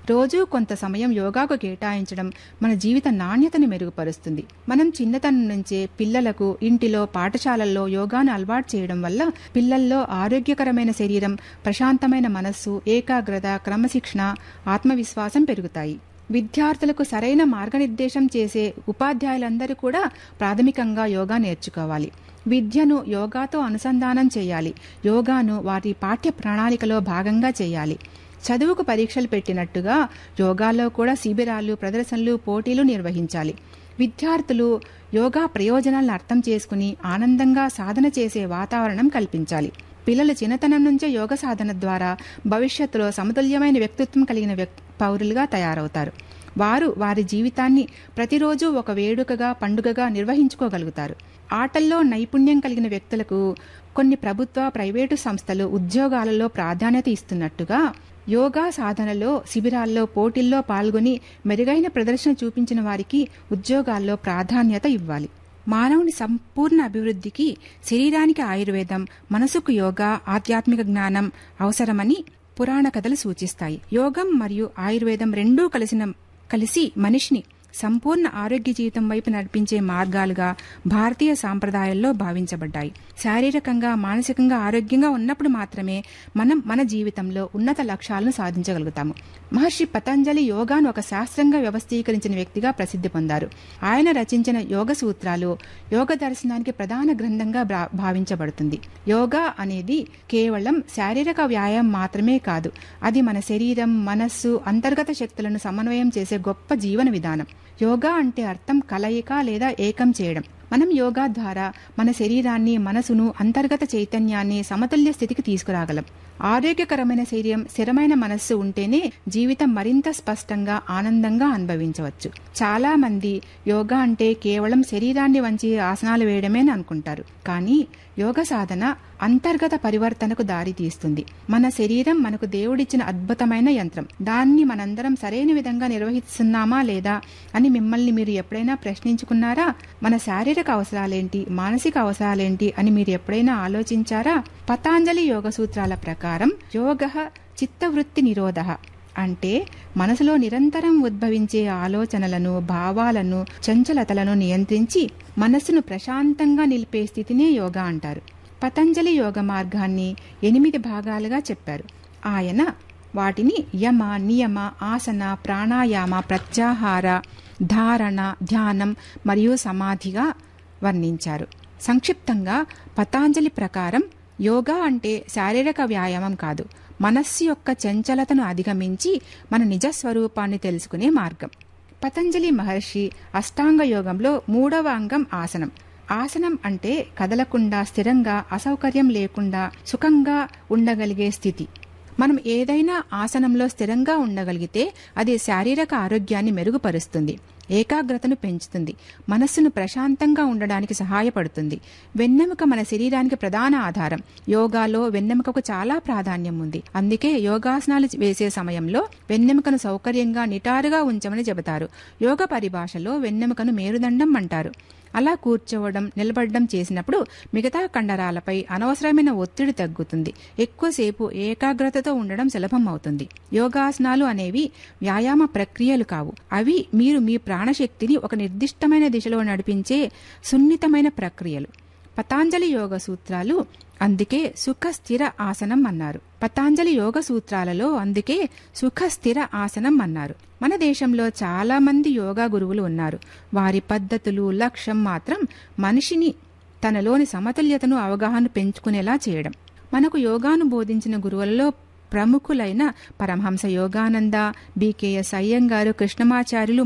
రోజూ కొంత సమయం యోగాకు కేటాయించడం మన జీవిత నాణ్యతను మెరుగుపరుస్తుంది. మనం చిన్నతనం నుంచే పిల్లలకు ఇంటిలో, పాఠశాలల్లో యోగాను అలవాటు చేయడం వల్ల పిల్లల్లో ఆరోగ్యకరమైన శరీరం, ప్రశాంతమైన మనస్సు, ఏకాగ్రత, క్రమశిక్షణ, ఆత్మవిశ్వాసం పెరుగుతాయి. విద్యార్థులకు సరైన మార్గనిర్దేశం చేసే ఉపాధ్యాయులందరూ కూడా ప్రాథమికంగా యోగా నేర్చుకోవాలి. విద్యను యోగాతో అనుసంధానం చేయాలి. యోగాను వారి పాఠ్య ప్రణాళికలో భాగంగా చేయాలి. చదువుకు పరీక్షలు పెట్టినట్టుగా యోగాలో కూడా శిబిరాలు, ప్రదర్శనలు, పోటీలు నిర్వహించాలి. విద్యార్థులు యోగా ప్రయోజనాలను అర్థం చేసుకుని ఆనందంగా సాధన చేసే వాతావరణం కల్పించాలి. పిల్లలు చిన్నతనం నుంచే యోగ సాధన ద్వారా భవిష్యత్తులో సమతుల్యమైన వ్యక్తిత్వం కలిగిన పౌరులుగా తయారవుతారు. వారు వారి జీవితాన్ని ప్రతిరోజు ఒక వేడుకగా, పండుగగా నిర్వహించుకోగలుగుతారు. ఆటల్లో నైపుణ్యం కలిగిన వ్యక్తులకు కొన్ని ప్రభుత్వ, ప్రైవేటు సంస్థలు ఉద్యోగాలలో ప్రాధాన్యత ఇస్తున్నట్టుగా యోగా సాధనలో, శిబిరాల్లో, పోటీల్లో పాల్గొని మెరుగైన ప్రదర్శన చూపించిన వారికి ఉద్యోగాల్లో ప్రాధాన్యత ఇవ్వాలి. మానవుని సంపూర్ణ అభివృద్ధికి శరీరానికి ఆయుర్వేదం, మనసుకు యోగా, ఆధ్యాత్మిక జ్ఞానం అవసరమని పురాణ కథలు సూచిస్తాయి. యోగం మరియు ఆయుర్వేదం రెండూ కలిసి మనిషిని సంపూర్ణ ఆరోగ్య జీవితం వైపు నడిపించే మార్గాలుగా భారతీయ సాంప్రదాయాల్లో భావించబడ్డాయి. శారీరకంగా, మానసికంగా ఆరోగ్యంగా ఉన్నప్పుడు మాత్రమే మనం మన జీవితంలో ఉన్నత లక్ష్యాలను సాధించగలుగుతాము. మహర్షి పతంజలి యోగాను ఒక శాస్త్రంగా వ్యవస్థీకరించిన వ్యక్తిగా ప్రసిద్ధి పొందారు. ఆయన రచించిన యోగ సూత్రాలు యోగ దర్శనానికి ప్రధాన గ్రంథంగా భావించబడుతుంది. యోగా అనేది కేవలం శారీరక వ్యాయామం మాత్రమే కాదు, అది మన శరీరం, మనస్సు, అంతర్గత శక్తులను సమన్వయం చేసే గొప్ప జీవన విధానం. యోగా అంటే అర్థం కలయిక లేదా ఏకం చేయడం. మనం యోగా ద్వారా మన శరీరాన్ని, మనసును, అంతర్గత చైతన్యాన్ని సమతుల్య స్థితికి తీసుకురాగలం. ఆరోగ్యకరమైన శరీరం, స్థిరమైన మనస్సు ఉంటేనే జీవితం మరింత స్పష్టంగా, ఆనందంగా అనుభవించవచ్చు. చాలా మంది యోగా అంటే కేవలం శరీరాన్ని వంచి ఆసనాలు వేయడమేని అనుకుంటారు. కానీ యోగ సాధన అంతర్గత పరివర్తనకు దారి తీస్తుంది. మన శరీరం మనకు దేవుడిచ్చిన అద్భుతమైన యంత్రం. దాన్ని మనందరం సరైన విధంగా నిర్వహిస్తున్నామా లేదా అని మిమ్మల్ని మీరు ఎప్పుడైనా ప్రశ్నించుకున్నారా? మన శారీరక అవసరాలేంటి, మానసిక అవసరాలేంటి అని మీరు ఎప్పుడైనా ఆలోచించారా? పతాంజలి యోగ సూత్రాల ప్రకారం యోగః చిత్తవృత్తి నిరోధః అంటే మనసులో నిరంతరం ఉద్భవించే ఆలోచనలను, భావాలను, చంచలతలను నియంత్రించి మనస్సును ప్రశాంతంగా నిలిపే స్థితినే యోగా అంటారు. పతంజలి యోగ మార్గాన్ని 8 భాగాలుగా చెప్పారు. ఆయన వాటిని యమ, నియమ, ఆసన, ప్రాణాయామ, ప్రత్యాహార, ధారణ, ధ్యానం మరియు సమాధిగా వర్ణించారు. సంక్షిప్తంగా పతాంజలి ప్రకారం యోగా అంటే శారీరక వ్యాయామం కాదు, మనస్సు యొక్క చంచలతను అధిగమించి మన నిజ స్వరూపాన్ని తెలుసుకునే మార్గం. పతంజలి మహర్షి అష్టాంగ యోగంలో 3వ అంగం ఆసనం. ఆసనం అంటే కదలకుండా, స్థిరంగా, అసౌకర్యం లేకుండా సుఖంగా ఉండగలిగే స్థితి. మనం ఏదైనా ఆసనంలో స్థిరంగా ఉండగలిగితే అది శారీరక ఆరోగ్యాన్ని మెరుగుపరుస్తుంది, ఏకాగ్రతను పెంచుతుంది, మనస్సును ప్రశాంతంగా ఉండడానికి సహాయపడుతుంది. వెన్నెముక మన శరీరానికి ప్రధాన ఆధారం. యోగాలో వెన్నెముకకు చాలా ప్రాధాన్యం ఉంది. అందుకే యోగాసనాలు వేసే సమయంలో వెన్నెముకను సౌకర్యంగా, నిటారుగా ఉంచమని చెబుతారు. యోగ పరిభాషలో వెన్నెముకను మేరుదండం అంటారు. అలా కూర్చోవడం, నిలబడడం చేసినప్పుడు మిగతా కండరాలపై అనవసరమైన ఒత్తిడి తగ్గుతుంది. ఎక్కువసేపు ఏకాగ్రతతో ఉండడం సులభం అవుతుంది. యోగాసనాలు అనేవి వ్యాయామ ప్రక్రియలు కావు. అవి మీరు మీ ప్రాణశక్తిని ఒక నిర్దిష్టమైన దిశలో నడిపించే సున్నితమైన ప్రక్రియలు. పతాంజలి యోగ సూత్రాలు అందుకే సుఖ స్థిర ఆసనం అన్నారు. పతాంజలి యోగ సూత్రాలలో అందుకే సుఖ స్థిర ఆసనం అన్నారు. మన దేశంలో చాలా మంది యోగా గురువులు ఉన్నారు. వారి పద్ధతులు, లక్ష్యం మాత్రం మనిషిని తనలోని సమతుల్యతను, అవగాహన పెంచుకునేలా చేయడం. మనకు యోగాను బోధించిన గురువులలో ప్రముఖులైన పరమహంస యోగానంద, బికేఎస్ అయ్యంగారు, కృష్ణమాచార్యులు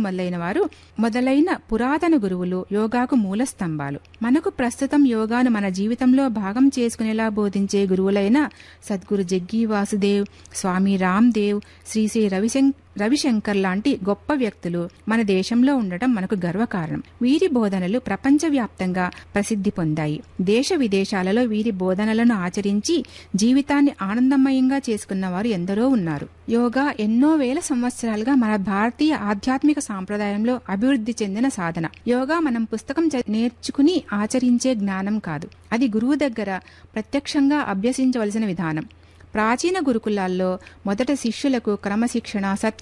మొదలైన పురాతన గురువులు యోగాకు మూల స్తంభాలు. మనకు ప్రస్తుతం యోగాను మన జీవితంలో భాగం చేసుకునేలా బోధించే గురువులైన సద్గురు జగ్గి వాసుదేవ్, స్వామి రామ్దేవ్, శ్రీ రవిశంకర్ లాంటి గొప్ప వ్యక్తులు మన దేశంలో ఉండటం మనకు గర్వకారణం. వీరి బోధనలు ప్రపంచవ్యాప్తంగా ప్రసిద్ధి పొందాయి. దేశ విదేశాలలో వీరి బోధనలను ఆచరించి జీవితాన్ని ఆనందమయంగా చేసుకున్న వారు ఎందరో ఉన్నారు. యోగా ఎన్నో వేల సంవత్సరాలుగా మన భారతీయ ఆధ్యాత్మిక సాంప్రదాయంలో అభివృద్ధి చెందిన సాధన. యోగా మనం పుస్తకం నేర్చుకుని ఆచరించే జ్ఞానం కాదు, అది గురువు దగ్గర ప్రత్యక్షంగా అభ్యసించవలసిన విధానం. ప్రాచీన గురుకులాల్లో మొదట శిష్యులకు క్రమశిక్షణ,